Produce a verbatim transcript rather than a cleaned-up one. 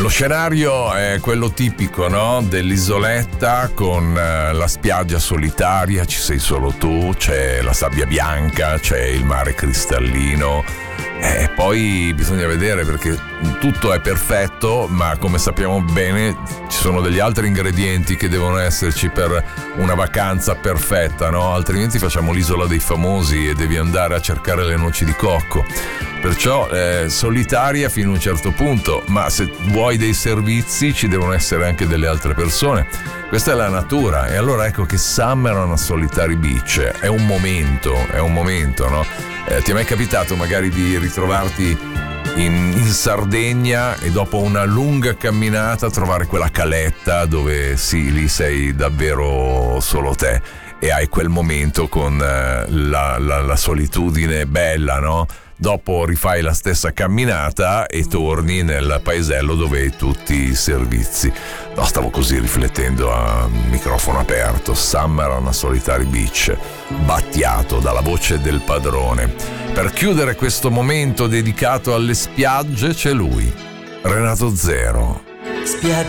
Lo scenario è quello tipico, no? Dell'isoletta con eh, la spiaggia solitaria, ci sei solo tu, c'è la sabbia bianca, c'è il mare cristallino. E eh, poi bisogna vedere, perché tutto è perfetto, ma come sappiamo bene ci sono degli altri ingredienti che devono esserci per una vacanza perfetta, no? Altrimenti facciamo l'isola dei famosi e devi andare a cercare le noci di cocco. Perciò eh, solitaria fino a un certo punto, ma se vuoi dei servizi ci devono essere anche delle altre persone. Questa è la natura, e allora ecco che Summer on a Solitary Beach è un momento, è un momento, no? Eh, ti è mai capitato magari di ritrovarti in, in Sardegna e dopo una lunga camminata trovare quella caletta dove sì, lì sei davvero solo te e hai quel momento con eh, la, la, la solitudine bella, no? Dopo rifai la stessa camminata e torni nel paesello dove hai tutti i servizi. No, stavo così riflettendo a microfono aperto. Summer on a Solitary Beach, Battiato dalla voce del padrone. Per chiudere questo momento dedicato alle spiagge c'è lui, Renato Zero. Spiaggia